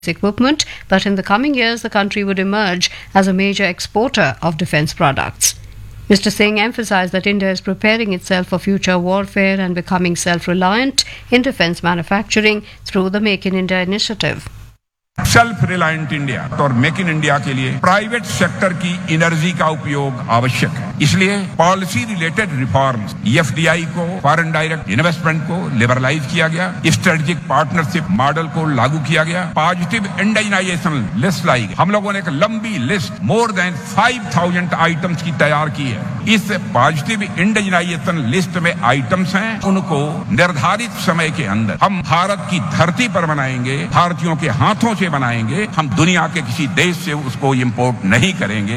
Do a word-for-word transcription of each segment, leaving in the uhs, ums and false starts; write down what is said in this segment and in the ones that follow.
equipment, but in the coming years the country would emerge as a major exporter of defence products. Mister Singh emphasised that India is preparing itself for future warfare and becoming self-reliant in defence manufacturing through the Make in India initiative. Self reliant India और make in India के लिए private sector की energy का उपयोग आवश्यक है। इसलिए policy related reforms, FDI को, फॉरेन डायरेक्ट इन्वेस्टमेंट को लिबरलाइज किया गया, स्ट्रेटेजिक पार्टनरशिप मॉडल को लागू किया गया, पॉजिटिव इंडिजिनाइजेशन लिस्ट लाई गई। हम लोगों ने एक लंबी list more than five thousand items की तैयार की है। इस पॉजिटिव इंडिजिनाइजेशन लिस्ट में आइटम्स हैं, उनको निर्धारित समय के अंदर हम भारत की धरती पर बनाएंगे, भारतीयों के हाथों से बनाएंगे, हम दुनिया के किसी देश से उसको इंपोर्ट नहीं करेंगे।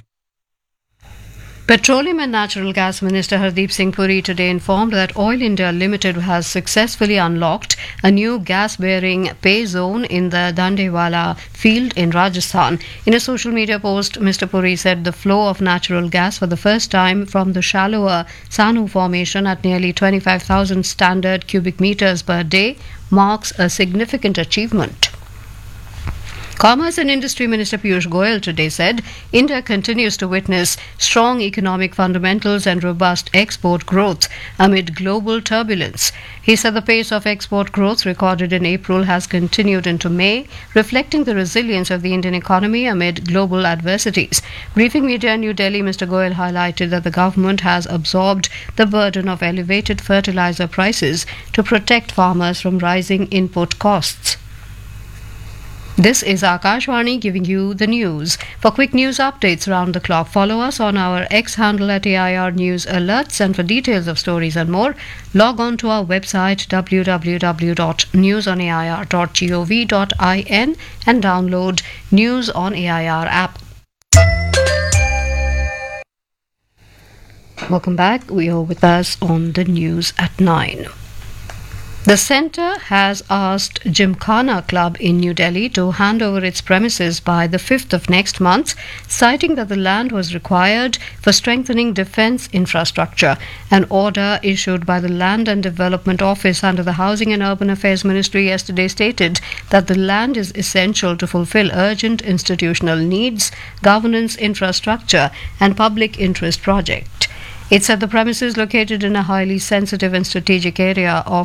Petroleum and Natural Gas Minister Hardeep Singh Puri today informed that Oil India Limited has successfully unlocked a new gas-bearing pay zone in the Dandewala field in Rajasthan. In a social media post, Mister Puri said the flow of natural gas for the first time from the shallower Sanu formation at nearly twenty-five thousand standard cubic meters per day marks a significant achievement. Commerce and Industry Minister Piyush Goyal today said India continues to witness strong economic fundamentals and robust export growth amid global turbulence. He said the pace of export growth recorded in April has continued into May, reflecting the resilience of the Indian economy amid global adversities. Briefing media in New Delhi, Mister Goyal highlighted that the government has absorbed the burden of elevated fertilizer prices to protect farmers from rising input costs. This is Akashvani giving you the news. For quick news updates around the clock, follow us on our X handle at A I R News Alerts, and for details of stories and more, log on to our website w w w dot news on a i r dot gov dot in and download News on A I R app. Welcome back. We are with us on the news at nine. The centre has asked Gymkhana Club in New Delhi to hand over its premises by the fifth of next month, citing that the land was required for strengthening defence infrastructure. An order issued by the Land and Development Office under the Housing and Urban Affairs Ministry yesterday stated that the land is essential to fulfil urgent institutional needs, governance, infrastructure and public interest projects. It said the premises located in a highly sensitive and strategic area of